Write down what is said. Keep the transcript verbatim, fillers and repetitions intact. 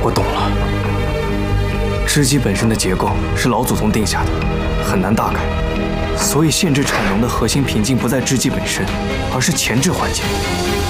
我懂了，织机本身的结构是老祖宗定下的，很难大改，所以限制产能的核心瓶颈不在织机本身，而是前置环节。